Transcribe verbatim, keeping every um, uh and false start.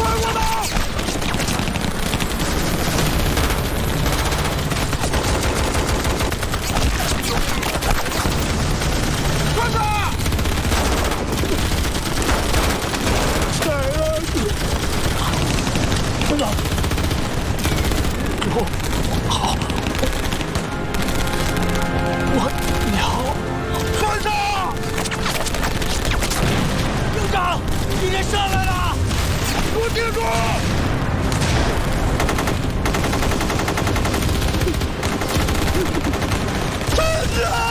我的！船长！来了！船长！我好，我你好，船长！营长，敌人上来了！给我顶住！